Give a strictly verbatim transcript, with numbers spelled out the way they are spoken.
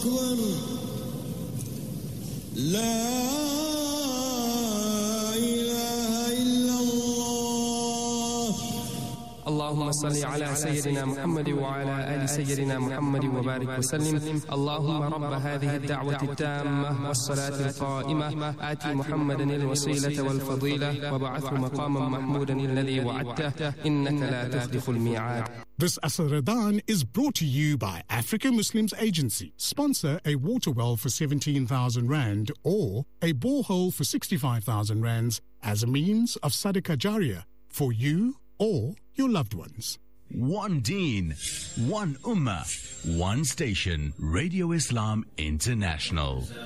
أكبر لا اللهم صل على سيدنا محمد وعلى آل سيدنا محمد وبارك وسلم. اللهم رب هذه الدعوة التامة والصلاة القائمة آت محمدا الوسيلة والفضيلة وبعثه مقاما محمودا الذي وعدته إنك لا تخلف الميعاد. This Asr Ramadan is brought to you by African Muslims Agency. Sponsor a water well for seventeen thousand rand or a borehole for sixty-five thousand rands as a means of Sadaqah Jariyah for you or your loved ones. One Deen, one Ummah, one station, Radio Islam International.